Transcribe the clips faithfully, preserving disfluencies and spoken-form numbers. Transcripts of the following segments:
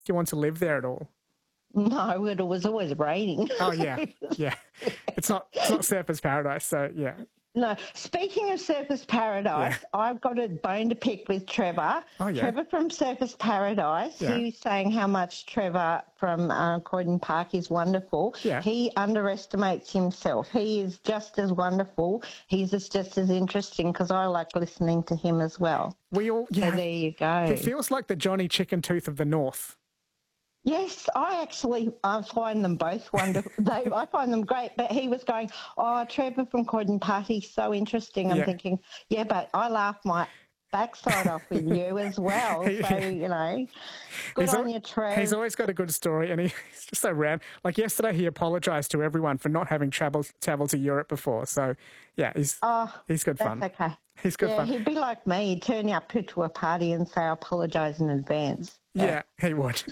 you want to live there at all? No, it was always raining. Oh, yeah, yeah. It's not, it's not Surfers Paradise, so yeah. No, speaking of Surfers Paradise, Yeah. I've got a bone to pick with Trevor. Oh, yeah. Trevor from Surfers Paradise, Yeah. he was saying how much Trevor from uh, Croydon Park is wonderful. Yeah. He underestimates himself. He is just as wonderful. He's just, just as interesting because I like listening to him as well. We all, yeah. So there you go. It feels like the Johnny Chicken Tooth of the North. Yes, I actually I find them both wonderful. they, I find them great. But he was going, oh, Trevor from Croydon Party, so interesting. I'm Yeah. thinking, yeah, but I laugh my backside off with you as well. So, you know, good He's on al- you, Trev. He's always got a good story, and he, he's just so random. Like yesterday, he apologised to everyone for not having traveled traveled to Europe before. So, yeah, he's oh, he's good that's fun. okay. He's good yeah, fun. he'd be like me, he'd turn up to a party and say, I apologise in advance. Yeah, he would.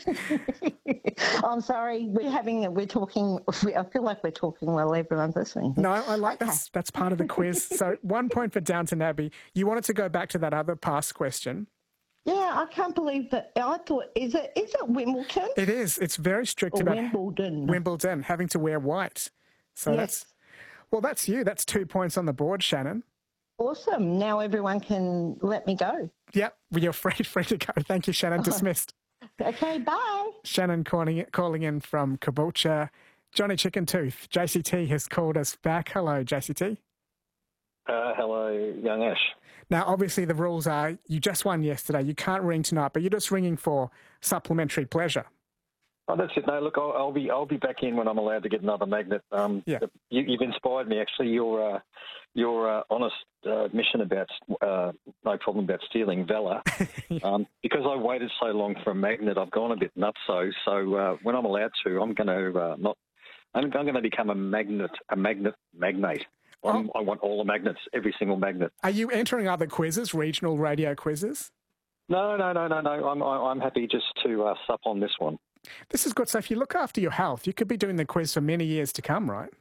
I'm sorry, we're having, we're talking, I feel like we're talking while everyone's listening. No, I like Okay. that's that's part of the quiz. So one point for Downton Abbey. You wanted to go back to that other past question. Yeah, I can't believe that. I thought, is it is it Wimbledon? It is. It's very strict Or about Wimbledon. Wimbledon having to wear white. So Yes. that's well, that's you. That's two points on the board, Shannon. Awesome. Now everyone can let me go. Yep, well, you're free free to go. Thank you, Shannon. Dismissed. Okay, bye. Shannon calling calling in from Caboolture. Johnny Chicken Tooth, J C T has called us back. Hello, J C T. Uh, hello, young Ash. Now, obviously, the rules are you just won yesterday. You can't ring tonight, but you're just ringing for supplementary pleasure. Oh, that's it. No, look, I'll, I'll be I'll be back in when I'm allowed to get another magnet. Um, Yeah. you, you've inspired me. Actually, your uh, your uh, honest uh, admission about uh, no problem about stealing Vela. um, because I waited so long for a magnet, I've gone a bit nutso. So uh, when I'm allowed to, I'm going to uh, not. I'm, I'm going to become a magnet, a magnet magnate. I'm, I want all the magnets, every single magnet. Are you entering other quizzes, regional radio quizzes? No, no, no, no, no. I'm I'm happy just to uh, sup on this one. This is good. So if you look after your health, you could be doing the quiz for many years to come, right?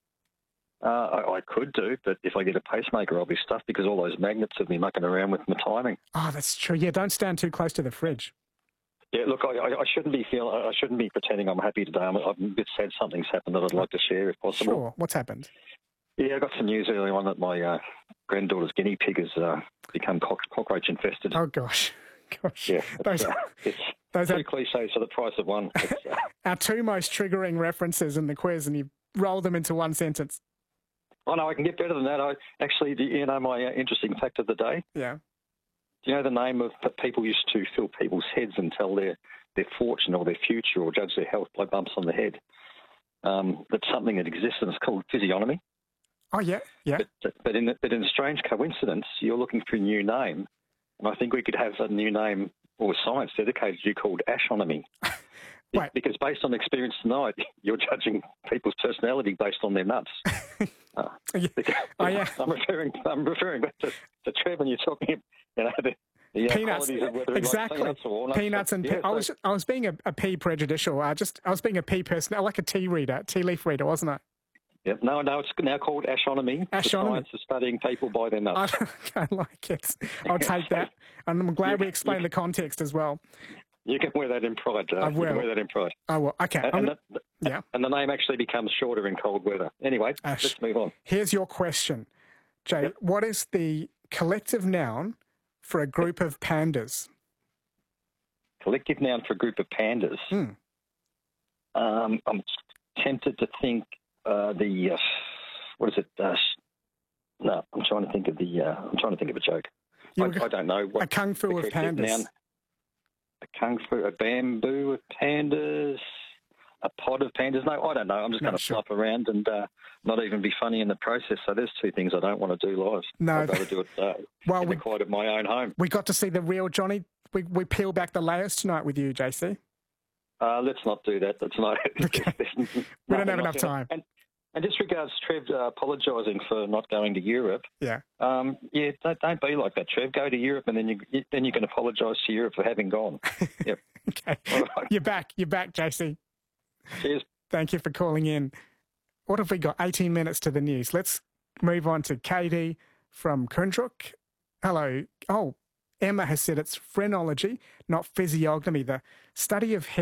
Uh, I, I could do, but if I get a pacemaker, I'll be stuffed because all those magnets have me mucking around with my timing. Oh, that's true. Yeah, don't stand too close to the fridge. Yeah, look, I, I I shouldn't be feeling, I shouldn't be pretending I'm happy today. I'm, I'm a bit sad something's happened that I'd like to share if possible. Sure. What's happened? Yeah, I got some news earlier on that my uh, granddaughter's guinea pig has uh, become cock- cockroach infested. Oh, gosh. Gosh. Yeah, Those, it's, uh, it's those two are cliches for the price of one. It's, uh, our two most triggering references in the quiz, and you roll them into one sentence. oh, no, I can get better than that. I Actually, do you know my uh, interesting fact of the day? Yeah. Do you know the name of that people used to fill people's heads and tell their, their fortune or their future or judge their health by bumps on the head? Um, that's something that exists and it's called physiognomy. Oh, yeah. Yeah. But, but, in, but in a strange coincidence, you're looking for a new name. And I think we could have a new name or science dedicated to you called ashonomy. Wait. Because based on experience tonight, you're judging people's personality based on their nuts. Uh, Yeah. Oh, yeah. I'm referring. I'm referring back to, to Trev when you're talking. You know the, the uh, Peanuts. qualities of whether he Exactly. likes peanuts or walnuts. Peanuts and yeah, pe- I was so- I was being a, a pea prejudicial. I just I was being a pea person, like a tea reader, tea leaf reader, wasn't I? Yep. No, no, it's now called ashonomy. The Ashonomy. science of studying people by their nuts. I don't like it. I'll take that, and I'm glad we explained the context as well. You can wear that in pride. Uh, I You will. can wear that in pride. Oh well, okay. And, I'm- and, the, yeah. and the name actually becomes shorter in cold weather. Anyway, Ash. let's move on. Here's your question, Jay. Yep. What is the collective noun for a group of pandas? Collective noun for a group of pandas. Hmm. Um, I'm tempted to think uh, the uh, what is it? Uh, no, I'm trying to think of the. Uh, I'm trying to think of a joke. You I, were go- I don't know. What A kung fu the of collective pandas. noun- a kung fu, a bamboo of pandas, a pod of pandas. No, I don't know. I'm just No, going to sure. fluff around and uh, not even be funny in the process. So there's two things I don't want to do live. No, I'd rather do it uh, Well, in we, the quiet of my own home. we got to see the real Johnny. We we peel back the layers tonight with you, J C. Uh, let's not do that. That's not. Okay. We don't have enough time. And, and just regards Trev uh, apologising for not going to Europe. Yeah. Um, yeah, don't, don't be like that, Trev. Go to Europe, and then you then you can apologise to Europe for having gone. Yep. Okay. All right. You're back. You're back, J C. Cheers. Thank you for calling in. What have we got? eighteen minutes to the news. Let's move on to Katie from Kundruk. Hello. Oh, Emma has said it's phrenology, not physiognomy, the study of